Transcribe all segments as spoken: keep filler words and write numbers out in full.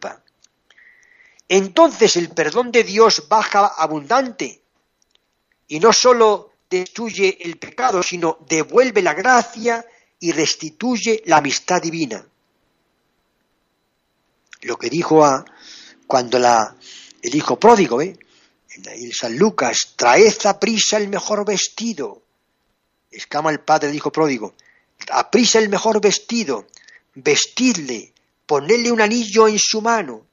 culpa. Entonces el perdón de Dios baja abundante y no solo destruye el pecado, sino devuelve la gracia y restituye la amistad divina. Lo que dijo a, cuando la, el hijo pródigo, ¿eh? en San Lucas, traed a prisa el mejor vestido. Exclama el padre del hijo pródigo, a prisa el mejor vestido, vestidle, ponedle un anillo en su mano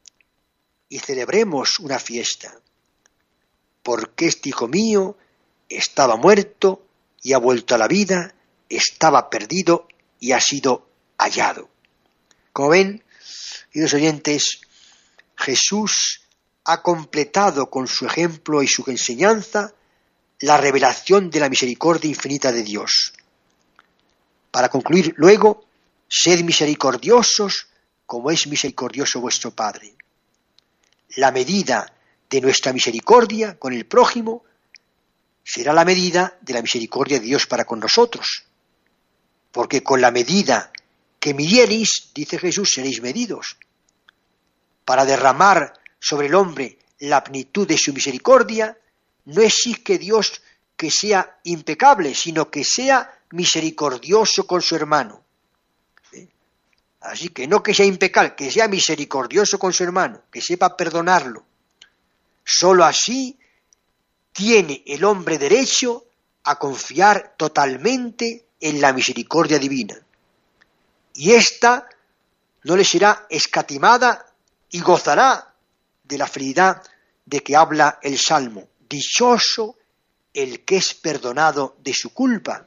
y celebremos una fiesta. Porque este hijo mío estaba muerto y ha vuelto a la vida, estaba perdido y ha sido hallado. Como ven, queridos oyentes, Jesús ha completado con su ejemplo y su enseñanza la revelación de la misericordia infinita de Dios. Para concluir luego, sed misericordiosos como es misericordioso vuestro Padre. La medida de nuestra misericordia con el prójimo será la medida de la misericordia de Dios para con nosotros. Porque con la medida que midiereis, dice Jesús, seréis medidos. Para derramar sobre el hombre la plenitud de su misericordia, no exige Dios que sea impecable, sino que sea misericordioso con su hermano. ¿Eh? Así que no que sea impecable, que sea misericordioso con su hermano, que sepa perdonarlo. Solo así tiene el hombre derecho a confiar totalmente en la misericordia divina. Y ésta no le será escatimada y gozará de la felicidad de que habla el Salmo. Dichoso el que es perdonado de su culpa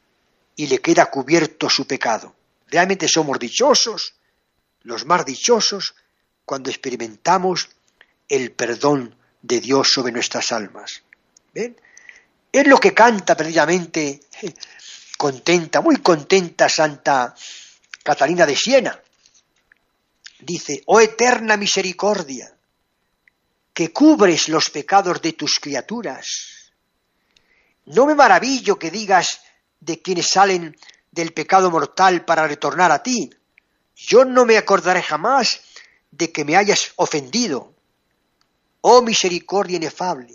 y le queda cubierto su pecado. Realmente somos dichosos, los más dichosos, cuando experimentamos el perdón de Dios sobre nuestras almas. ¿Ven? Es lo que canta precisamente, contenta, muy contenta Santa Catalina de Siena. Dice, oh eterna misericordia, que cubres los pecados de tus criaturas. No me maravillo que digas de quienes salen del pecado mortal para retornar a ti. Yo no me acordaré jamás de que me hayas ofendido. Oh misericordia inefable.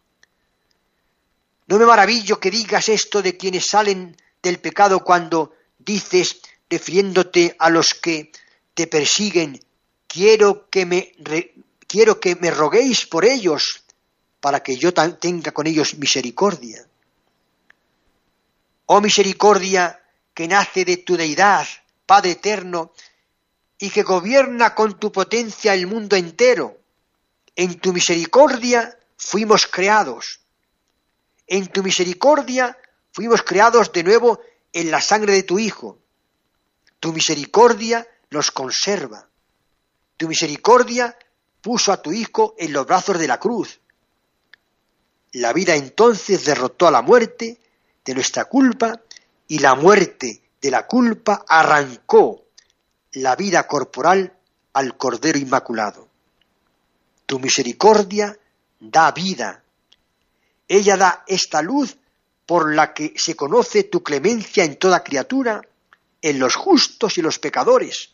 No me maravillo que digas esto de quienes salen del pecado cuando dices, refiriéndote a los que te persiguen, quiero que me... Re- Quiero que me roguéis por ellos, para que yo tenga con ellos misericordia. Oh misericordia que nace de tu deidad, Padre eterno, y que gobierna con tu potencia el mundo entero. En tu misericordia fuimos creados. En tu misericordia fuimos creados de nuevo en la sangre de tu Hijo. Tu misericordia nos conserva. Tu misericordia puso a tu Hijo en los brazos de la cruz. La vida entonces derrotó a la muerte de nuestra culpa y la muerte de la culpa arrancó la vida corporal al Cordero Inmaculado. Tu misericordia da vida. Ella da esta luz por la que se conoce tu clemencia en toda criatura, en los justos y los pecadores.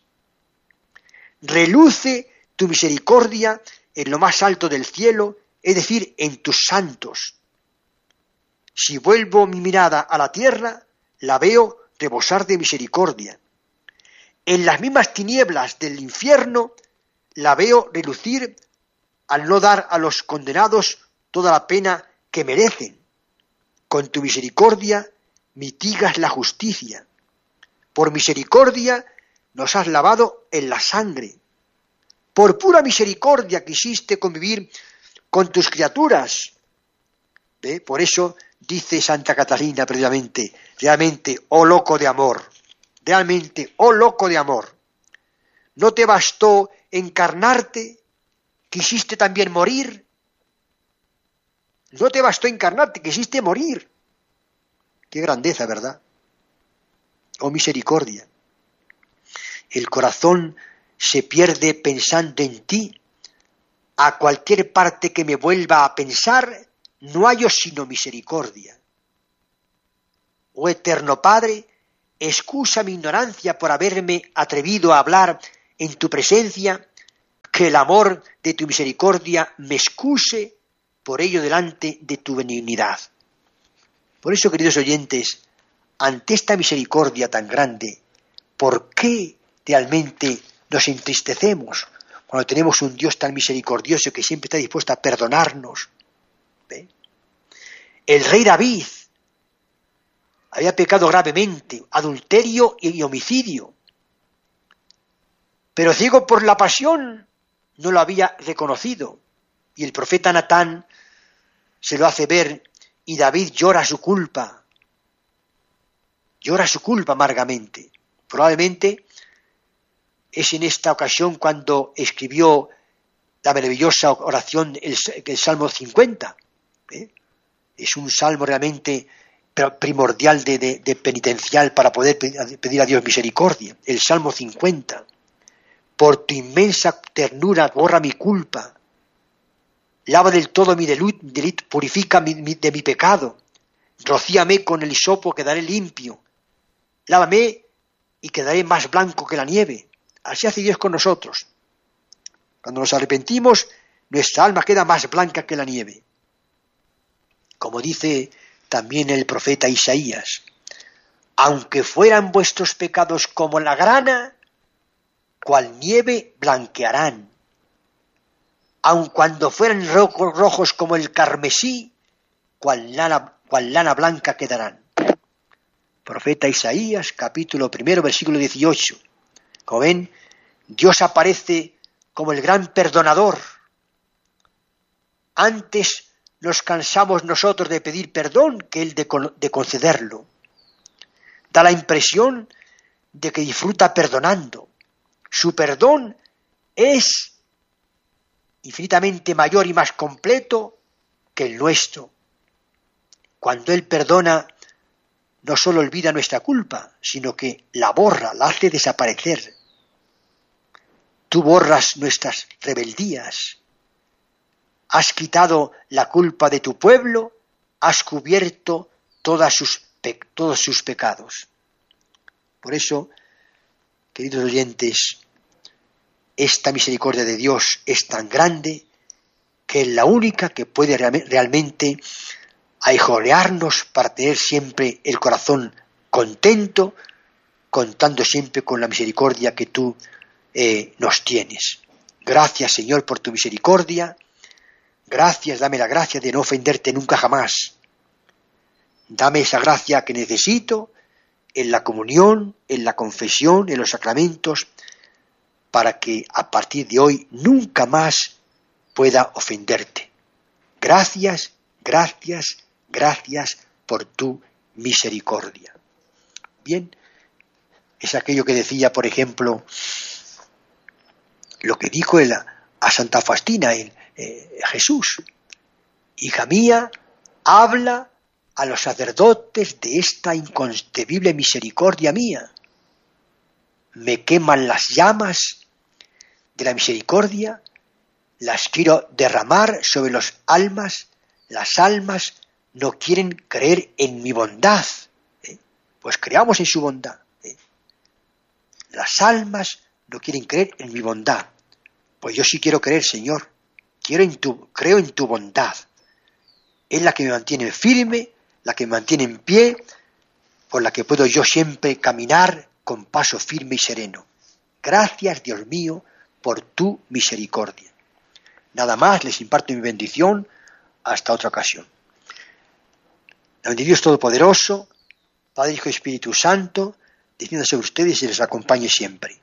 Reluce tu misericordia en lo más alto del cielo, es decir, en tus santos. Si vuelvo mi mirada a la tierra, la veo rebosar de misericordia. En las mismas tinieblas del infierno, la veo relucir al no dar a los condenados toda la pena que merecen. Con tu misericordia mitigas la justicia. Por misericordia nos has lavado en la sangre. Por pura misericordia quisiste convivir con tus criaturas. ¿Ve? Por eso dice Santa Catalina precisamente, realmente, oh loco de amor, realmente, oh loco de amor, ¿no te bastó encarnarte? ¿Quisiste también morir? No te bastó encarnarte, quisiste morir. Qué grandeza, ¿verdad? Oh misericordia. El corazón se pierde pensando en ti. A cualquier parte que me vuelva a pensar, no hallo sino misericordia. Oh eterno Padre, excusa mi ignorancia por haberme atrevido a hablar en tu presencia que el amor de tu misericordia me excuse por ello delante de tu benignidad. Por eso, queridos oyentes, ante esta misericordia tan grande, ¿por qué realmente nos entristecemos cuando tenemos un Dios tan misericordioso que siempre está dispuesto a perdonarnos? ¿Ve? El rey David había pecado gravemente, adulterio y homicidio, pero ciego por la pasión no lo había reconocido, y el profeta Natán se lo hace ver y David llora su culpa, llora su culpa amargamente. Probablemente es en esta ocasión cuando escribió la maravillosa oración, el, el Salmo cincuenta. ¿eh? Es un salmo realmente primordial de, de, de penitencial para poder pedir a Dios misericordia. El Salmo cincuenta. Por tu inmensa ternura borra mi culpa, lava del todo mi delito, purifica mi, mi, de mi pecado, rocíame con el hisopo, quedaré limpio, lávame y quedaré más blanco que la nieve. Así hace Dios con nosotros. Cuando nos arrepentimos, nuestra alma queda más blanca que la nieve. Como dice también el profeta Isaías, aunque fueran vuestros pecados como la grana, cual nieve blanquearán. Aun cuando fueran rojos como el carmesí, cual lana, cual lana blanca quedarán. Profeta Isaías, capítulo primero, versículo dieciocho. Como ven, Dios aparece como el gran perdonador. Antes nos cansamos nosotros de pedir perdón que Él de, de concederlo. Da la impresión de que disfruta perdonando. Su perdón es infinitamente mayor y más completo que el nuestro. Cuando Él perdona, no solo olvida nuestra culpa, sino que la borra, la hace desaparecer. Tú borras nuestras rebeldías. Has quitado la culpa de tu pueblo, has cubierto todas sus pe- todos sus pecados. Por eso, queridos oyentes, esta misericordia de Dios es tan grande que es la única que puede realmente ahijolearnos para tener siempre el corazón contento, contando siempre con la misericordia que tú eh, nos tienes. Gracias, Señor, por tu misericordia. Gracias, dame la gracia de no ofenderte nunca jamás. Dame esa gracia que necesito en la comunión, en la confesión, en los sacramentos, para que a partir de hoy nunca más pueda ofenderte. Gracias, gracias, gracias por tu misericordia. Bien, es aquello que decía, por ejemplo, lo que dijo él a Santa Faustina, en, eh, Jesús. Hija mía, habla a los sacerdotes de esta inconcebible misericordia mía. Me queman las llamas de la misericordia, las quiero derramar sobre las almas, las almas no quieren creer en mi bondad, ¿eh? Pues creamos en su bondad. ¿eh? Las almas no quieren creer en mi bondad, pues yo sí quiero creer, Señor, quiero en tu, creo en tu bondad, es la que me mantiene firme, la que me mantiene en pie, por la que puedo yo siempre caminar con paso firme y sereno. Gracias, Dios mío, por tu misericordia. Nada más, les imparto mi bendición, hasta otra ocasión. La bendición de Dios Todopoderoso, Padre, Hijo y Espíritu Santo, descienda sobre ustedes y les acompañe siempre.